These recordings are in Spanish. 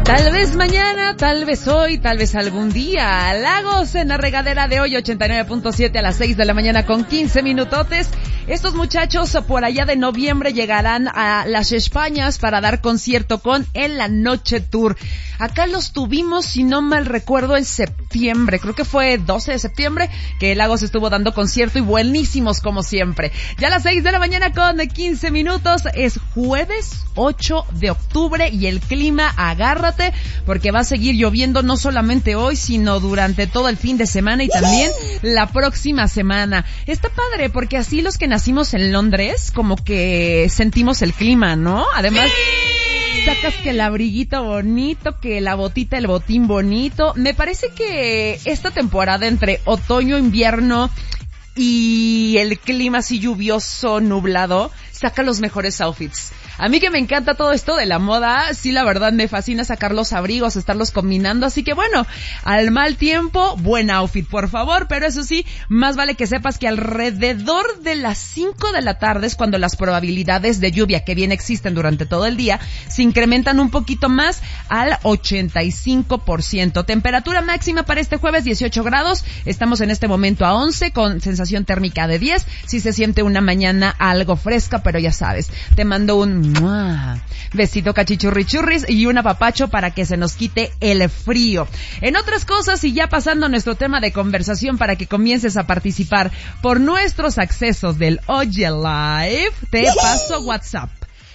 Tal vez mañana, tal vez hoy, tal vez algún día. Lagos en la regadera de hoy, 89.7 a las 6 de la mañana con 15 minutotes. Estos muchachos por allá de noviembre llegarán a las Españas para dar concierto con En la Noche Tour. Acá los tuvimos, si no mal recuerdo, en septiembre. Creo que fue 12 de septiembre que Lagos estuvo dando concierto y buenísimos como siempre. Ya a las 6 de la mañana con 15 minutos. Es jueves 8 de octubre y el clima, agárrate, porque va a seguir lloviendo no solamente hoy, sino durante todo el fin de semana y también la próxima semana. Está padre porque así los que nacimos en Londres como que sentimos el clima, ¿no? Además, sacas que el abriguito bonito, que la botita, el botín bonito. Me parece que esta temporada entre otoño, invierno y el clima así lluvioso, nublado, saca los mejores outfits. A mí que me encanta todo esto de la moda, sí, la verdad me fascina sacar los abrigos, estarlos combinando, así que bueno, al mal tiempo, buen outfit, por favor, pero eso sí, más vale que sepas que alrededor de las 5 de la tarde es cuando las probabilidades de lluvia, que bien existen durante todo el día, se incrementan un poquito más al 85%. Temperatura máxima para este jueves, 18 grados, estamos en este momento a 11, con sensación térmica de 10, sí se siente una mañana algo fresca, pero ya sabes, te mando un besito cachichurrichurris y un apapacho para que se nos quite el frío. En otras cosas, y ya pasando a nuestro tema de conversación para que comiences a participar por nuestros accesos del Oye Live, te paso WhatsApp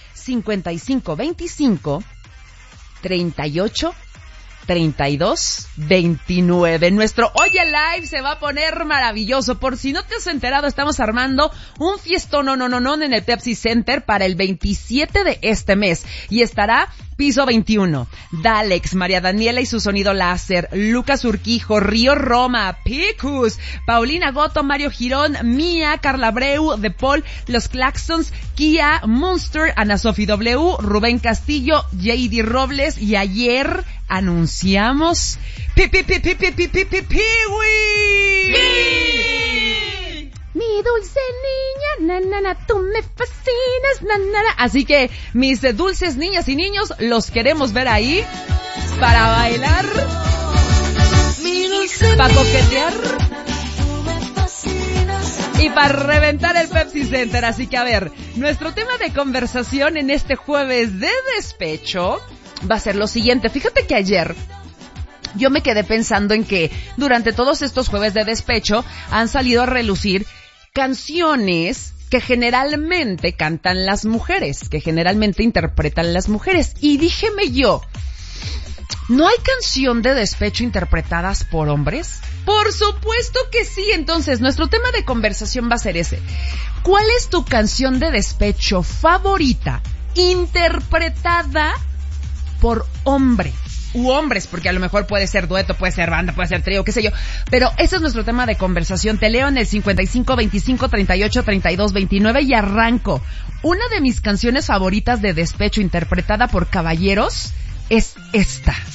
5525 38 32 29. Nuestro Oye Live se va a poner maravilloso. Por si no te has enterado, estamos armando un fiestón en el Pepsi Center para el 27 de este mes. Y estará Piso 21, Dalex, María Daniela y su sonido láser, Lucas Urquijo, Río Roma, Picus, Paulina Goto, Mario Girón, Mía, Carla Abreu, De Paul, Los Claxons, Kia, Monster, Ana Sofi W, Rubén Castillo, JD Robles, y ayer anunciamos Piwi. Mi dulce niña, na, tú me fascinas, na. Así que, mis dulces niñas y niños, los queremos ver ahí para bailar, para coquetear y para reventar el Pepsi Center. Así que, a ver, nuestro tema de conversación en este jueves de despecho va a ser lo siguiente. Fíjate que ayer yo me quedé pensando en que durante todos estos jueves de despecho han salido a relucir canciones que generalmente cantan las mujeres, que generalmente interpretan las mujeres. Y díjeme yo, ¿no hay canción de despecho interpretadas por hombres? Por supuesto que sí. Entonces, nuestro tema de conversación va a ser ese. ¿Cuál es tu canción de despecho favorita interpretada por hombre? U hombres, porque a lo mejor puede ser dueto, puede ser banda, puede ser trío, qué sé yo. Pero ese es nuestro tema de conversación. Te leo en el 55 25 38 32 29 y arranco. Una de mis canciones favoritas de despecho interpretada por caballeros es esta.